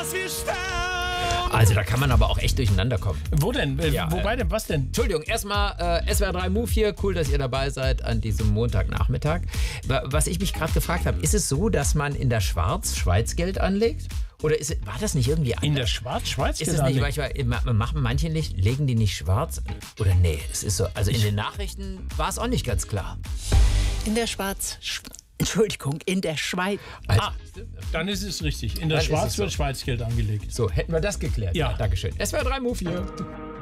Also da kann man aber auch echt durcheinander kommen. Wo denn? Wobei denn? Was denn? Entschuldigung, erstmal SWR 3 Move hier. Cool, dass ihr dabei seid an diesem Montagnachmittag. Was ich mich gerade gefragt habe, ist es so, dass man in der Schweiz Schweizgeld anlegt? Oder war das nicht irgendwie anders? In der Schweiz? Ist es nicht machen manche nicht, legen die nicht schwarz? Oder nee, es ist so. Also in den Nachrichten war es auch nicht ganz klar. In der in der Schweiz. Dann ist es richtig. In der Schweiz wird Schweizgeld angelegt. So, hätten wir das geklärt. Ja. Dankeschön. SWR 3 Move hier.